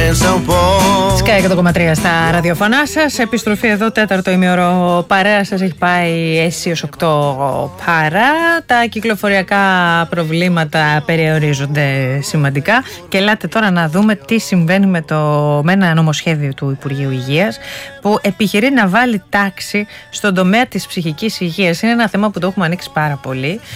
Σκάι 100,3 στα ραδιοφωνά σας. Επιστροφή εδώ, τέταρτο ημίωρο παρέα σας έχει πάει αισίως 8 παρά. Τα κυκλοφοριακά προβλήματα περιορίζονται σημαντικά. Και ελάτε τώρα να δούμε τι συμβαίνει με ένα νομοσχέδιο του Υπουργείου Υγείας που επιχειρεί να βάλει τάξη στον τομέα της ψυχικής υγείας. Είναι ένα θέμα που το έχουμε ανοίξει πάρα πολύ.